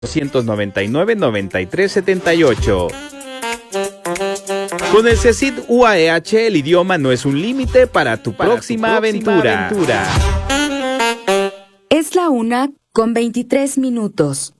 299-9378. Con el CECIT UAEH, el idioma no es un límite para tu próxima aventura. Es la 1:23.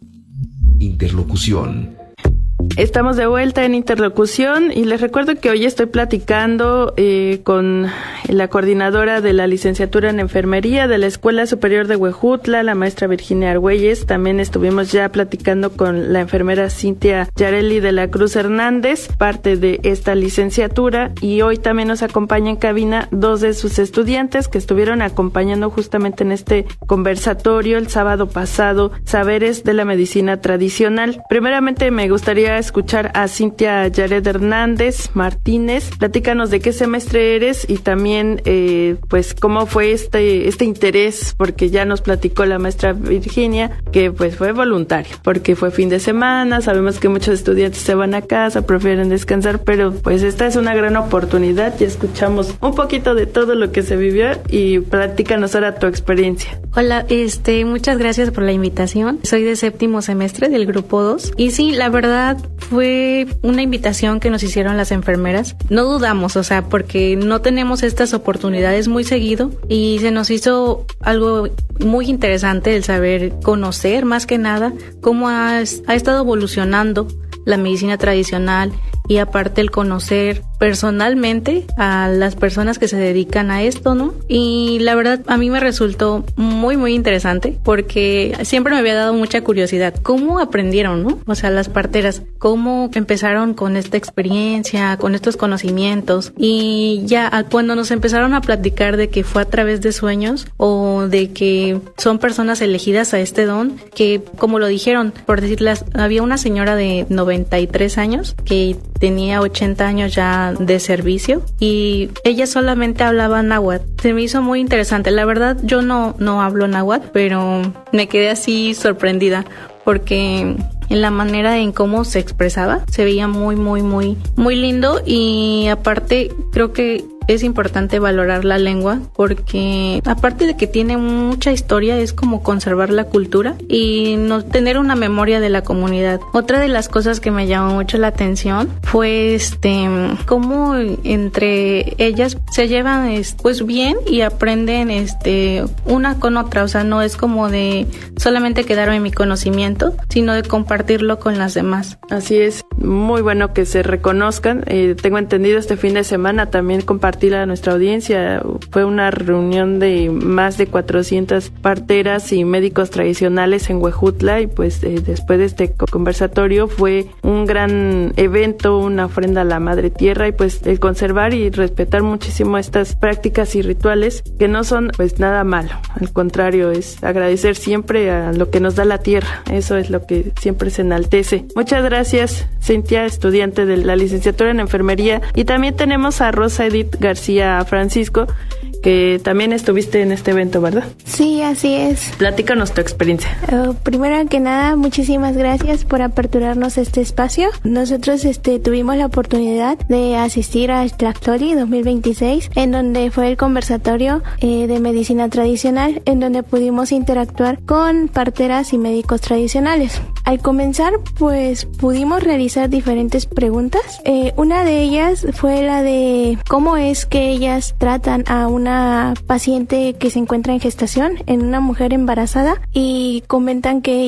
Interlocución. Estamos de vuelta en Interlocución y les recuerdo que hoy estoy platicando con la coordinadora de la licenciatura en enfermería de la Escuela Superior de Huejutla, la maestra Virginia Argüelles. También estuvimos ya platicando con la enfermera Cintia Yareli de la Cruz Hernández, parte de esta licenciatura, y hoy también nos acompaña en cabina dos de sus estudiantes que estuvieron acompañando justamente en este conversatorio el sábado pasado, Saberes de la Medicina Tradicional. Primeramente me gustaría escuchar a Cintia Yared Hernández Martínez. Platícanos de qué semestre eres y también pues cómo fue este interés, porque ya nos platicó la maestra Virginia que pues fue voluntario, porque fue fin de semana. Sabemos que muchos estudiantes se van a casa, prefieren descansar, pero pues esta es una gran oportunidad y escuchamos un poquito de todo lo que se vivió y platícanos ahora tu experiencia. Hola, muchas gracias por la invitación. Soy de 7º semestre del grupo 2 y sí, la verdad fue una invitación que nos hicieron las enfermeras. No dudamos, porque no tenemos estas oportunidades muy seguido y se nos hizo algo muy interesante el saber conocer más que nada cómo ha estado evolucionando la medicina tradicional y aparte el conocer personalmente a las personas que se dedican a esto, ¿no? Y la verdad a mí me resultó muy muy interesante porque siempre me había dado mucha curiosidad cómo aprendieron, ¿no? Las parteras, cómo empezaron con esta experiencia, con estos conocimientos, y ya cuando nos empezaron a platicar de que fue a través de sueños o de que son personas elegidas a este don, que como lo dijeron, por decirlas, había una señora de 93 años que tenía 80 años ya de servicio y ella solamente hablaba náhuatl. Se me hizo muy interesante. La verdad yo no hablo náhuatl, pero me quedé así sorprendida porque en la manera en cómo se expresaba se veía muy muy muy muy lindo, y aparte creo que es importante valorar la lengua porque aparte de que tiene mucha historia, es como conservar la cultura y no tener una memoria de la comunidad. Otra de las cosas que me llamó mucho la atención fue cómo entre ellas se llevan pues bien y aprenden una con otra. No es como de solamente quedarme en mi conocimiento, sino de compartirlo con las demás. Así es, muy bueno que se reconozcan. Tengo entendido este fin de semana también compartir a nuestra audiencia. Fue una reunión de más de 400 parteras y médicos tradicionales en Huejutla y pues después de este conversatorio fue un gran evento, una ofrenda a la Madre Tierra y pues el conservar y respetar muchísimo estas prácticas y rituales que no son pues nada malo. Al contrario, es agradecer siempre a lo que nos da la tierra. Eso es lo que siempre se enaltece. Muchas gracias, Cintia, estudiante de la licenciatura en enfermería, y también tenemos a Rosa Edith García Francisco, que también estuviste en este evento, ¿verdad? Sí, así es. Platícanos tu experiencia. Primero que nada, muchísimas gracias por aperturarnos este espacio. Nosotros tuvimos la oportunidad de asistir a Tlactoli 2026, en donde fue el conversatorio de medicina tradicional, en donde pudimos interactuar con parteras y médicos tradicionales. Al comenzar, pues pudimos realizar diferentes preguntas. Una de ellas fue la de cómo es que ellas tratan a una paciente que se encuentra en gestación, en una mujer embarazada, y comentan que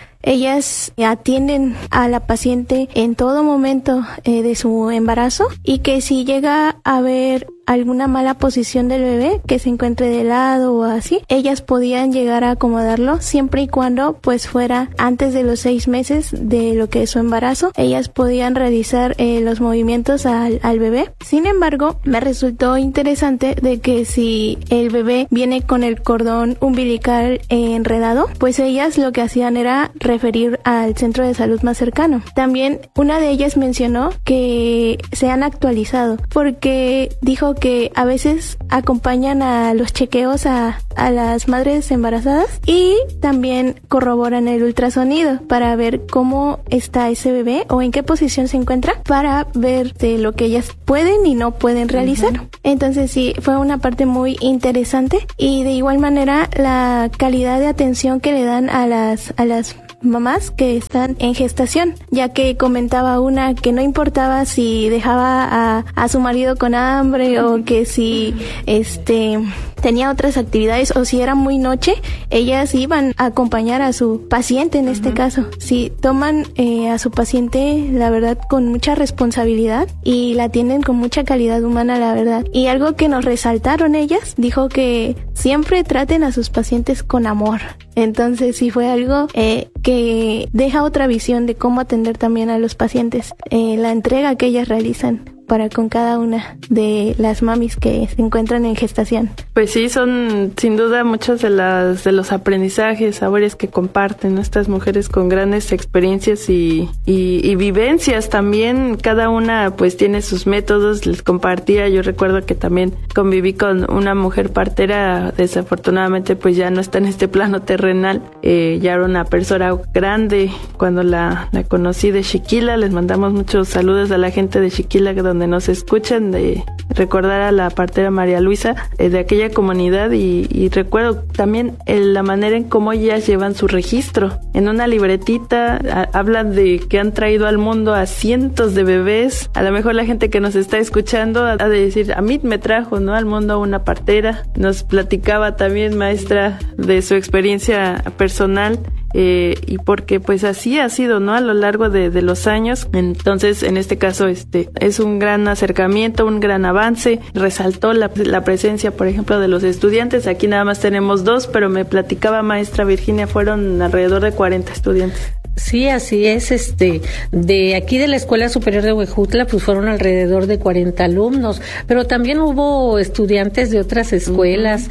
ellas atienden a la paciente en todo momento de su embarazo, y que si llega a haber alguna mala posición del bebé que se encuentre de lado o así, ellas podían llegar a acomodarlo siempre y cuando pues fuera antes de los 6 meses de lo que es su embarazo. Ellas podían realizar los movimientos al bebé. Sin embargo, me resultó interesante de que si el bebé viene con el cordón umbilical enredado, pues ellas lo que hacían era referir al centro de salud más cercano. También una de ellas mencionó que se han actualizado porque dijo que a veces acompañan a los chequeos a las madres embarazadas y también corroboran el ultrasonido para ver cómo está ese bebé o en qué posición se encuentra, para ver de lo que ellas pueden y no pueden realizar. Uh-huh. Entonces sí, fue una parte muy interesante, y de igual manera la calidad de atención que le dan a las mamás que están en gestación, ya que comentaba una que no importaba si dejaba a su marido con hambre o que si tenía otras actividades o si era muy noche, ellas iban a acompañar a su paciente en este caso. Sí, toman a su paciente, la verdad, con mucha responsabilidad y la atienden con mucha calidad humana, la verdad. Y algo que nos resaltaron ellas, dijo que siempre traten a sus pacientes con amor. Entonces sí fue algo que deja otra visión de cómo atender también a los pacientes, la entrega que ellas realizan para con cada una de las mamis que se encuentran en gestación. Pues sí, son sin duda muchos de los aprendizajes, sabores que comparten estas mujeres con grandes experiencias y vivencias también. Cada una pues tiene sus métodos, les compartía. Yo recuerdo que también conviví con una mujer partera, desafortunadamente pues ya no está en este plano terrenal, ya era una persona grande cuando la conocí de Xiquila. Les mandamos muchos saludos a la gente de Xiquila donde nos escuchan, de recordar a la partera María Luisa de aquella comunidad y recuerdo también la manera en cómo ellas llevan su registro. En una libretita hablan de que han traído al mundo a cientos de bebés. A lo mejor la gente que nos está escuchando ha de decir, a mí me trajo, ¿no?, al mundo una partera. Nos platicaba también, maestra, de su experiencia personal. Y porque pues así ha sido, ¿no?, a lo largo de los años. Entonces en este caso es un gran acercamiento, un gran avance. Resaltó la presencia, por ejemplo, de los estudiantes. Aquí nada más tenemos 2, pero me platicaba maestra Virginia, fueron alrededor de 40 estudiantes. Sí, así es. De aquí de la Escuela Superior de Huejutla, pues fueron alrededor de 40 alumnos, pero también hubo estudiantes de otras escuelas,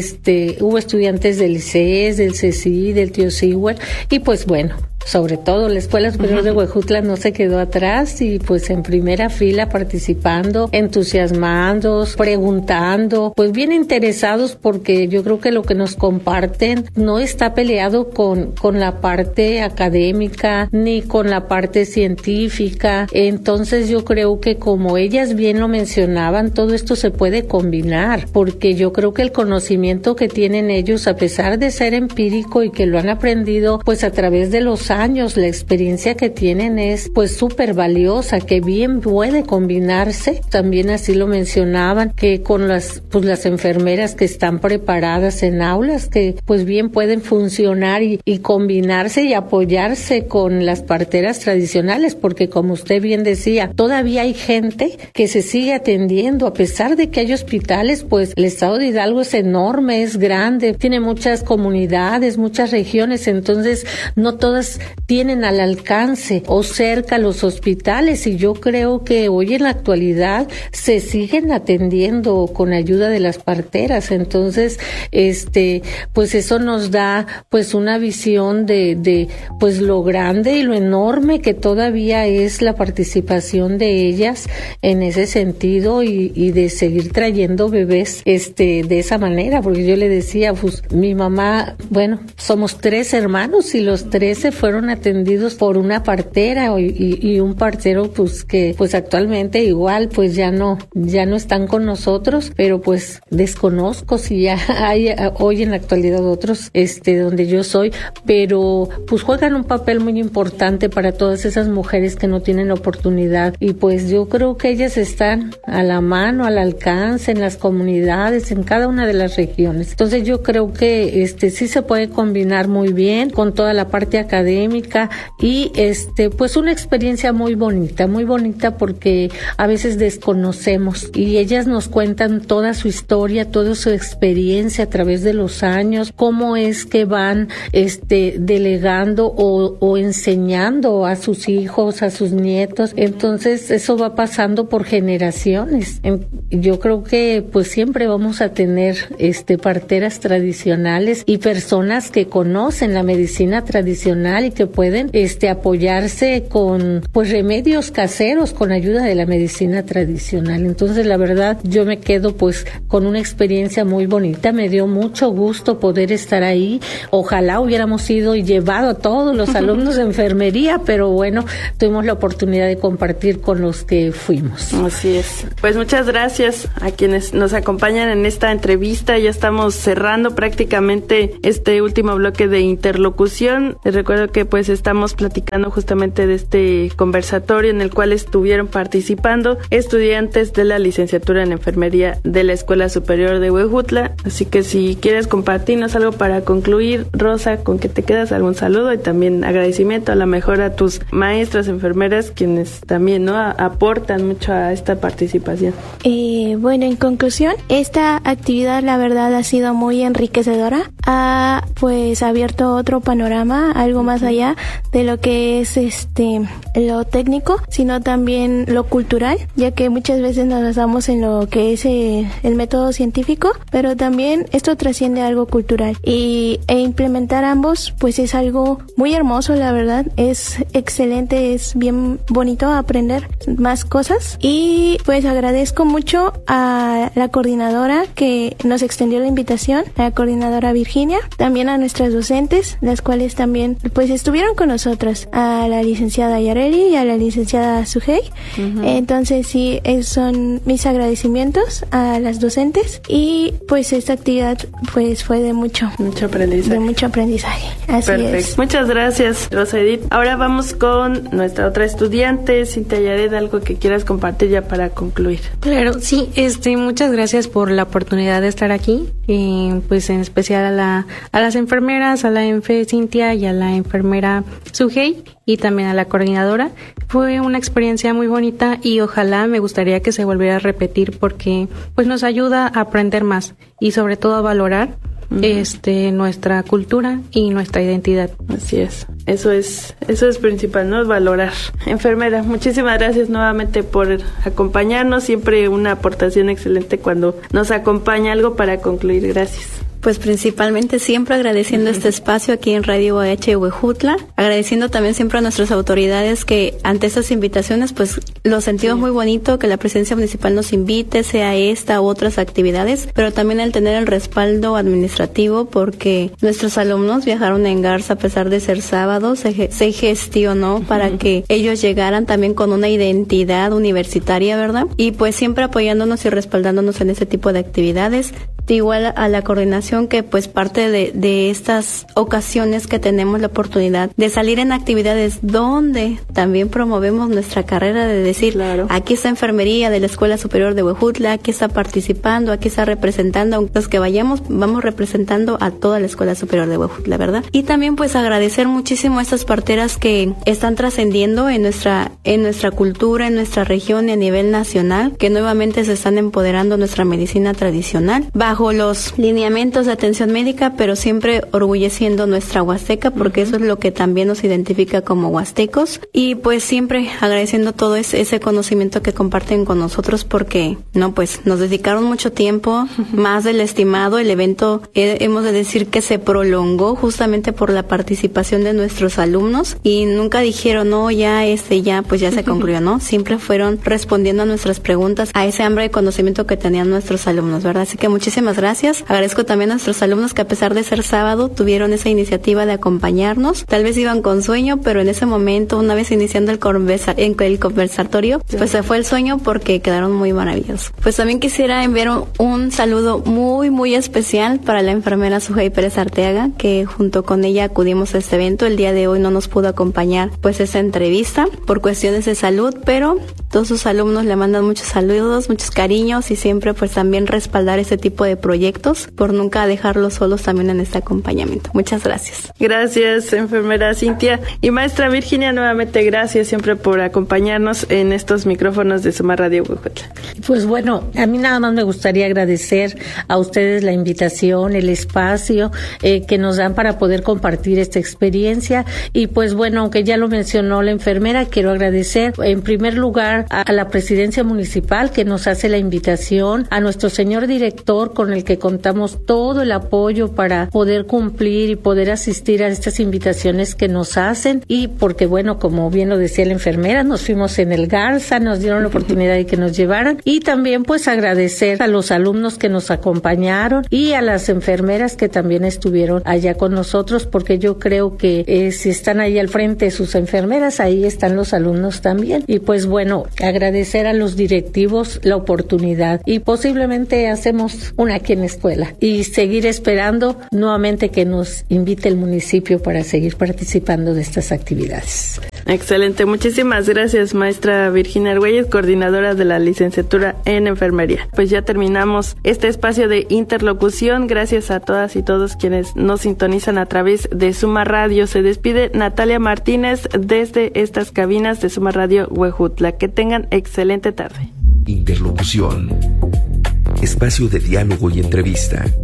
hubo estudiantes del ICES, del CECI, del Tío Sigüer, y pues bueno, sobre todo la Escuela Superior de Huejutla no se quedó atrás y pues en primera fila participando, entusiasmando, preguntando, pues bien interesados, porque yo creo que lo que nos comparten no está peleado con la parte académica ni con la parte científica. Entonces yo creo que, como ellas bien lo mencionaban, todo esto se puede combinar, porque yo creo que el conocimiento que tienen ellos, a pesar de ser empírico y que lo han aprendido pues a través de los años, la experiencia que tienen es pues súper valiosa, que bien puede combinarse. También así lo mencionaban, que con las enfermeras que están preparadas en aulas, que pues bien pueden funcionar y combinarse y apoyarse con las parteras tradicionales, porque como usted bien decía, todavía hay gente que se sigue atendiendo, a pesar de que hay hospitales. Pues el estado de Hidalgo es enorme, es grande, tiene muchas comunidades, muchas regiones, entonces no todas tienen al alcance o cerca los hospitales, y yo creo que hoy en la actualidad se siguen atendiendo con ayuda de las parteras. Entonces pues eso nos da pues una visión de pues lo grande y lo enorme que todavía es la participación de ellas en ese sentido, y de seguir trayendo bebés de esa manera, porque yo le decía, pues mi mamá, bueno, somos 3 hermanos y los 13 fueron atendidos por una partera y un partero pues que pues actualmente igual pues ya no están con nosotros, pero pues desconozco si ya hay hoy en la actualidad otros donde yo soy, pero pues juegan un papel muy importante para todas esas mujeres que no tienen la oportunidad, y pues yo creo que ellas están a la mano, al alcance en las comunidades, en cada una de las regiones. Entonces yo creo que sí se puede combinar muy bien con toda la parte académica y pues una experiencia muy bonita, porque a veces desconocemos y ellas nos cuentan toda su historia, toda su experiencia a través de los años, cómo es que van delegando o enseñando a sus hijos, a sus nietos. Entonces eso va pasando por generaciones. Yo creo que pues siempre vamos a tener parteras tradicionales y personas que conocen la medicina tradicional y que pueden apoyarse con pues remedios caseros con ayuda de la medicina tradicional. Entonces la verdad yo me quedo pues con una experiencia muy bonita, me dio mucho gusto poder estar ahí. Ojalá hubiéramos ido y llevado a todos los alumnos de enfermería, pero bueno, tuvimos la oportunidad de compartir con los que fuimos. Así es. Pues muchas gracias a quienes nos acompañan en esta entrevista. Ya estamos cerrando prácticamente este último bloque de interlocución. Les recuerdo que que pues estamos platicando justamente de este conversatorio en el cual estuvieron participando estudiantes de la licenciatura en enfermería de la Escuela Superior de Huejutla. Así que si quieres compartirnos algo para concluir, Rosa, ¿con qué te quedas? Algún saludo y también agradecimiento a lo mejor a tus maestras enfermeras, quienes también no aportan mucho a esta participación. Bueno, en conclusión, esta actividad la verdad ha sido muy enriquecedora, ha pues abierto otro panorama, algo más allá de lo que es lo técnico, sino también lo cultural, ya que muchas veces nos basamos en lo que es el método científico, pero también esto trasciende a algo cultural e implementar ambos pues es algo muy hermoso, la verdad, es excelente, es bien bonito aprender más cosas y pues agradezco mucho a la coordinadora que nos extendió la invitación, a la coordinadora Virginia, también a nuestras docentes, las cuales también pues estuvieron con nosotras, a la licenciada Yareli y a la licenciada Sujei. Entonces sí, son mis agradecimientos a las docentes y pues esta actividad pues fue de mucho aprendizaje. Así Perfecto. es. Muchas gracias, Rosa Edith. Ahora vamos con nuestra otra estudiante, Cintia Yared, algo que quieras compartir ya para concluir. Claro, sí, muchas gracias por la oportunidad de estar aquí, pues en especial a las enfermeras, a la enfe Cintia y a la enfermera Sujei y también a la coordinadora. Fue una experiencia muy bonita y ojalá me gustaría que se volviera a repetir porque pues nos ayuda a aprender más y sobre todo a valorar nuestra cultura y nuestra identidad. Así es. Eso es principal, ¿no? Valorar. Enfermera, muchísimas gracias nuevamente por acompañarnos. Siempre una aportación excelente cuando nos acompaña. Algo para concluir. Gracias. Pues principalmente siempre agradeciendo este espacio aquí en Radio UAH Huejutla, agradeciendo también siempre a nuestras autoridades que ante estas invitaciones pues lo sentimos muy bonito que la presidencia municipal nos invite, sea esta u otras actividades, pero también el tener el respaldo administrativo porque nuestros alumnos viajaron en Garza a pesar de ser sábado, se gestionó para que ellos llegaran también con una identidad universitaria, ¿verdad? Y pues siempre apoyándonos y respaldándonos en ese tipo de actividades. Igual a la coordinación que pues parte de estas ocasiones que tenemos la oportunidad de salir en actividades donde también promovemos nuestra carrera de decir, claro, aquí está enfermería de la Escuela Superior de Huejutla, aquí está participando, aquí está representando, aunque los que vamos representando a toda la Escuela Superior de Huejutla, ¿verdad? Y también pues agradecer muchísimo a estas parteras que están trascendiendo en nuestra cultura, en nuestra región y a nivel nacional, que nuevamente se están empoderando nuestra medicina tradicional bajo los lineamientos de atención médica, pero siempre orgulleciendo nuestra huasteca, porque eso es lo que también nos identifica como huastecos, y pues siempre agradeciendo todo ese conocimiento que comparten con nosotros, porque no, pues nos dedicaron mucho tiempo, más del estimado. El evento hemos de decir que se prolongó justamente por la participación de nuestros alumnos, y nunca dijeron, no, ya pues ya se concluyó, ¿no? Siempre fueron respondiendo a nuestras preguntas, a ese hambre de conocimiento que tenían nuestros alumnos, ¿verdad? Así que muchísimas gracias. Agradezco también a nuestros alumnos que a pesar de ser sábado tuvieron esa iniciativa de acompañarnos. Tal vez iban con sueño, pero en ese momento, una vez iniciando el conversatorio, pues se fue el sueño porque quedaron muy maravillosos. Pues también quisiera enviar un saludo muy, muy especial para la enfermera Sujei Pérez Arteaga, que junto con ella acudimos a este evento. El día de hoy no nos pudo acompañar pues esa entrevista por cuestiones de salud, pero todos sus alumnos le mandan muchos saludos, muchos cariños y siempre pues también respaldar este tipo de proyectos por nunca dejarlos solos también en este acompañamiento. Muchas gracias. Gracias, enfermera Cintia. Y maestra Virginia, nuevamente gracias siempre por acompañarnos en estos micrófonos de Suma Radio Huejutla. Pues bueno, a mí nada más me gustaría agradecer a ustedes la invitación, el espacio que nos dan para poder compartir esta experiencia. Y pues bueno, aunque ya lo mencionó la enfermera, quiero agradecer en primer lugar a la presidencia municipal que nos hace la invitación, a nuestro señor director con el que contamos todo el apoyo para poder cumplir y poder asistir a estas invitaciones que nos hacen, y porque bueno, como bien lo decía la enfermera, nos fuimos en el Garza, nos dieron la oportunidad de que nos llevaran, y también pues agradecer a los alumnos que nos acompañaron y a las enfermeras que también estuvieron allá con nosotros, porque yo creo que si están ahí al frente sus enfermeras, ahí están los alumnos también. Y pues bueno, agradecer a los directivos la oportunidad y posiblemente hacemos una aquí en la escuela y seguir esperando nuevamente que nos invite el municipio para seguir participando de estas actividades. Excelente, muchísimas gracias, maestra Virginia Argüelles, coordinadora de la licenciatura en enfermería. Pues ya terminamos este espacio de interlocución. Gracias a todas y todos quienes nos sintonizan a través de Suma Radio. Se despide Natalia Martínez desde estas cabinas de Suma Radio Huejutla. Que tengan excelente tarde. Interlocución. Espacio de diálogo y entrevista